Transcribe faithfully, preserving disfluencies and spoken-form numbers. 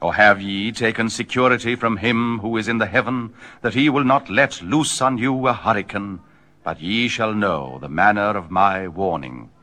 Or have ye taken security from him who is in the heaven, that he will not let loose on you a hurricane, but ye shall know the manner of my warning?